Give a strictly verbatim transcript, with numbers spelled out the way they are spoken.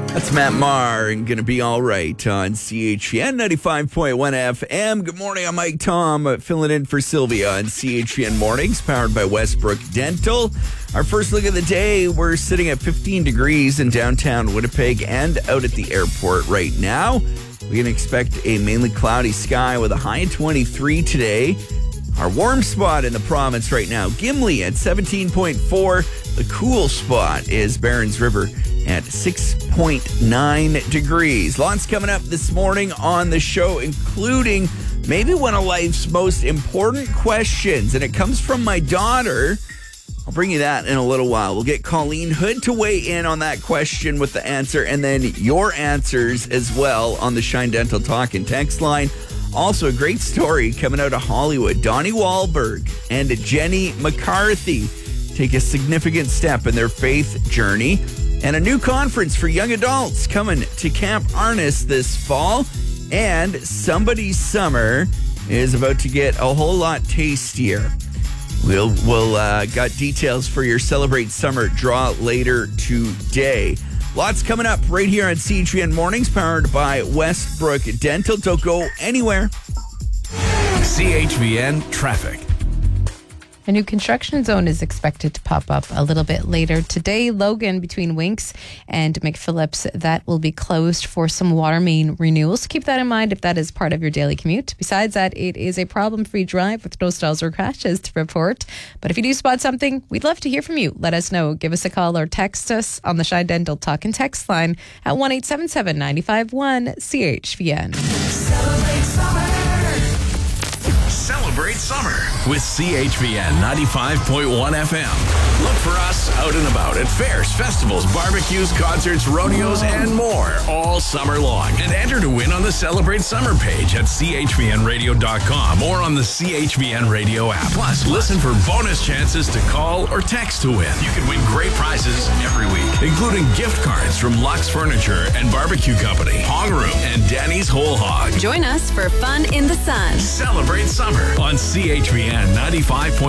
That's Matt Maher and Gonna Be All Right on C H V N ninety-five point one F M. Good morning, I'm Mike Tom, uh, filling in for Sylvia on C H V N Mornings, powered by Westbrook Dental. Our first look of the day, we're sitting at fifteen degrees in downtown Winnipeg and out at the airport right now. We can expect a mainly cloudy sky with a high of twenty-three today. Our warm spot in the province right now, Gimli at seventeen point four. The cool spot is Barons River at six point nine degrees. Lots coming up this morning on the show, including maybe one of life's most important questions, and it comes from my daughter. I'll bring you that in a little while. We'll get Colleen Hood to weigh in on that question with the answer, and then your answers as well on the Shine Dental Talk and text line. Also, a great story coming out of Hollywood. Donnie Wahlberg and Jenny McCarthy take a significant step in their faith journey. And a new conference for young adults coming to Camp Arnis this fall. And somebody's summer is about to get a whole lot tastier. We'll, we'll uh, got details for your Celebrate Summer draw later today. Lots coming up right here on C H V N Mornings, powered by Westbrook Dental. Don't go anywhere. C H V N Traffic. A new construction zone is expected to pop up a little bit later today. Logan between Winks and McPhillips, that will be closed for some water main renewals. Keep that in mind if that is part of your daily commute. Besides that, it is a problem-free drive with no stalls or crashes to report. But if you do spot something, we'd love to hear from you. Let us know. Give us a call or text us on the Shine Dental Talk and text line at one eight seven seven, nine five one, C H V N. Celebrate summer. Celebrate summer with C H V N ninety-five point one F M. Look for us out and about at fairs, festivals, barbecues, concerts, rodeos, and more all summer long. And enter to win on the Celebrate Summer page at C H V N radio dot com or on the C H V N radio app. Plus, listen for bonus chances to call or text to win. You can win great prizes every week, including gift cards from Lux Furniture and Barbecue Company, Hong Room, and Danny's Whole Hog. Join us for fun in the sun. Celebrate summer on C H V N ninety-five point one.